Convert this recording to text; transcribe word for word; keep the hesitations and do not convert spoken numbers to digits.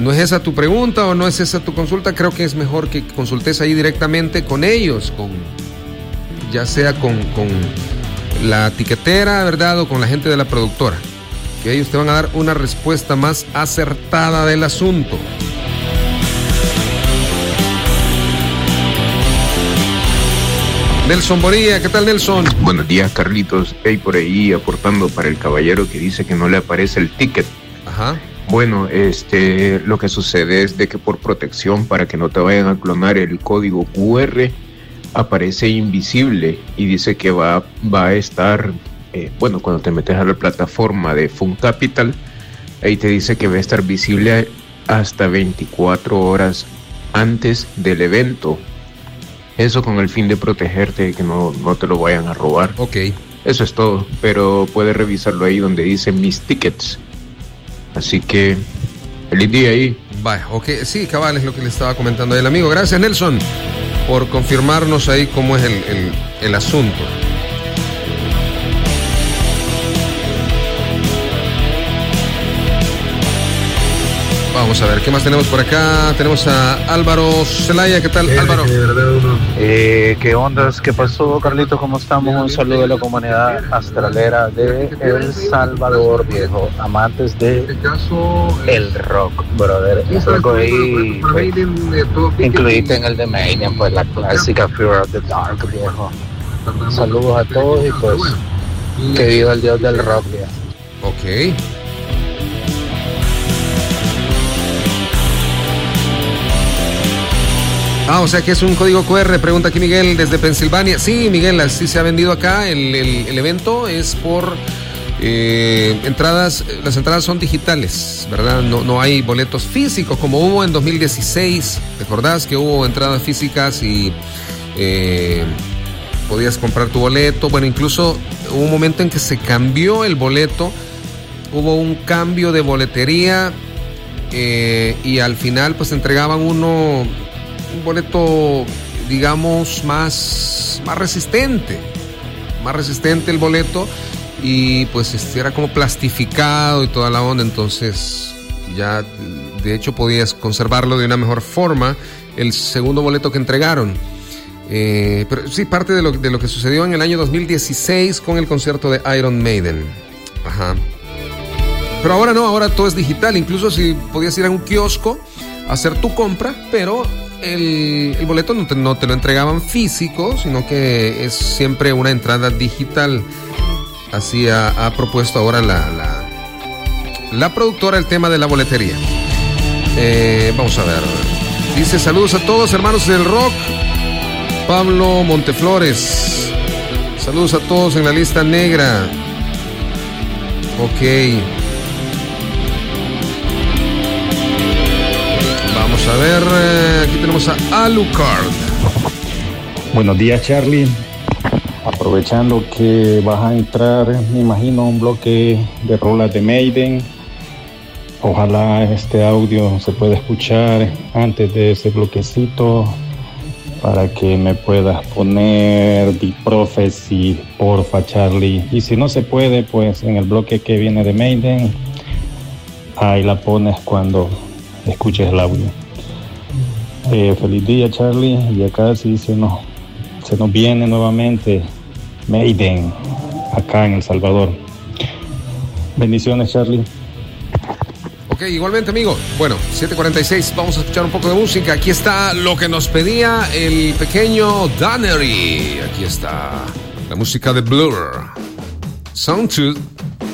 no es esa tu pregunta o no es esa tu consulta, creo que es mejor que consultes ahí directamente con ellos, con ya sea con, con la tiquetera, ¿verdad? O con la gente de la productora, que ellos te van a dar una respuesta más acertada del asunto. Nelson Boría, ¿qué tal, Nelson? Buenos días, Carlitos. Hey, por ahí aportando para el caballero que dice que no le aparece el ticket. Ajá. Bueno, este, lo que sucede es de que por protección, para que no te vayan a clonar el código cu erre, aparece invisible y dice que va, va a estar, eh, bueno, cuando te metes a la plataforma de Fund Capital, ahí te dice que va a estar visible hasta veinticuatro horas antes del evento. Eso con el fin de protegerte, de que no, no te lo vayan a robar. Ok. Eso es todo, pero puedes revisarlo ahí donde dice mis tickets. Así que, feliz día ahí. Vaya, ok, sí, cabal, es lo que le estaba comentando el amigo. Gracias, Nelson, por confirmarnos ahí cómo es el, el, el asunto. Vamos a ver, ¿qué más tenemos por acá? Tenemos a Álvaro Zelaya. ¿Qué tal, Álvaro? Eh, ¿Qué ondas? ¿Qué pasó, Carlitos? ¿Cómo estamos? Un saludo a la comunidad astralera de El Salvador, viejo. Amantes de el rock, brother. Algo ahí, pues, incluíste en el de Maiden, pues la clásica Fear of the Dark, viejo. Saludos a todos y pues que viva el dios del rock, viejo. Ok. Ah, o sea que es un código cu erre, pregunta aquí Miguel desde Pensilvania. Sí, Miguel, así se ha vendido acá. El, el, el evento es por eh, entradas, las entradas son digitales, ¿verdad? No, no hay boletos físicos como hubo en dos mil dieciséis. ¿Recordás que hubo entradas físicas y eh, podías comprar tu boleto? Bueno, incluso hubo un momento en que se cambió el boleto, hubo un cambio de boletería eh, y al final pues entregaban uno... un boleto, digamos, más, más resistente, más resistente el boleto y pues este era como plastificado y toda la onda, entonces ya de hecho podías conservarlo de una mejor forma el segundo boleto que entregaron. Eh, pero sí, parte de lo, de lo que sucedió en el año dos mil dieciséis con el concierto de Iron Maiden. Ajá. Pero ahora no, ahora todo es digital, incluso si podías ir a un kiosco a hacer tu compra, pero El, el boleto no te, no te lo entregaban físico, sino que es siempre una entrada digital. Así ha, ha propuesto ahora la, la, la productora el tema de la boletería. Eh, vamos a ver. Dice: saludos a todos, hermanos del rock. Pablo Monteflores. Saludos a todos en la lista negra. Ok. Vamos a ver, eh, aquí tenemos a Alucard. Buenos días, Charlie. Aprovechando que vas a entrar, me imagino, un bloque de rolas de Maiden. Ojalá este audio se pueda escuchar antes de ese bloquecito para que me puedas poner The Prophecy, porfa, Charlie. Y si no se puede, pues en el bloque que viene de Maiden, ahí la pones cuando escuches el audio. Eh, feliz día, Charlie. Y acá sí se nos, se nos viene nuevamente Maiden, acá en El Salvador. Bendiciones, Charlie. Ok, igualmente, amigo. Bueno, siete cuarenta y seis, vamos a escuchar un poco de música. Aquí está lo que nos pedía el pequeño Dannery. Aquí está la música de Blur, Soundtooth.